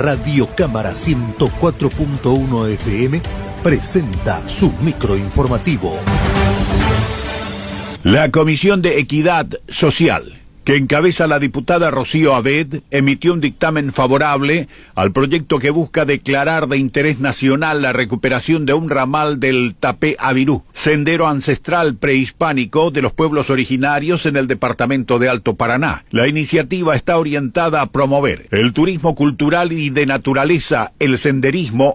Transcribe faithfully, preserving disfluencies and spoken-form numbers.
Radio Cámara ciento cuatro punto uno F M presenta su microinformativo. La Comisión de Equidad Social, que encabeza la diputada Rocío Abed, emitió un dictamen favorable al proyecto que busca declarar de interés nacional la recuperación de un ramal del Tapé Avirú, sendero ancestral prehispánico de los pueblos originarios en el departamento de Alto Paraná. La iniciativa está orientada a promover el turismo cultural y de naturaleza, el senderismo